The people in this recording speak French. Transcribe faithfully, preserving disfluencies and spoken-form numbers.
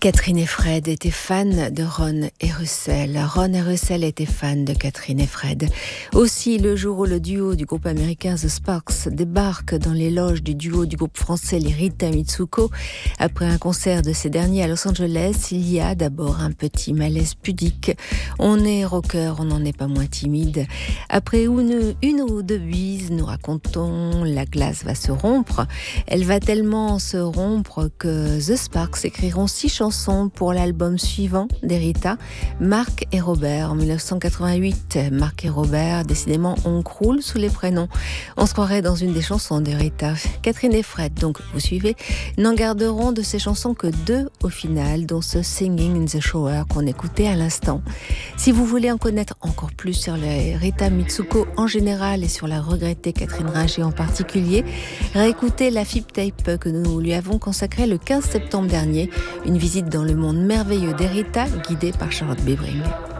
Catherine et Fred étaient fans de Ron et Russell. Ron et Russell étaient fans de Catherine et Fred. Aussi, le jour où le duo du groupe américain The Sparks débarque dans les loges du duo du groupe français les Rita Mitsuko, après un concert de ces derniers à Los Angeles, il y a d'abord un petit malaise pudique. On est rocker, on n'en est pas moins timide. Après une, une ou deux bises, nous racontons, la glace va se rompre. Elle va tellement se rompre que The Sparks écriront six chansons pour l'album suivant des Rita, Marc et Robert. En dix-neuf cent quatre-vingt-huit, Marc et Robert, décidément, on croule sous les prénoms. On se croirait dans une des chansons des Rita. Catherine et Fred, donc, vous suivez, n'en garderont de ces chansons que deux au final, dont ce Singing in the Shower qu'on écoutait à l'instant. Si vous voulez en connaître encore plus sur les Rita Mitsuko en général et sur la regrettée Catherine Ringer en particulier, réécoutez la F I P Tape que nous lui avons consacrée le quinze septembre dernier, une visite dans le monde merveilleux des Rita, guidée par Charlotte Bébring.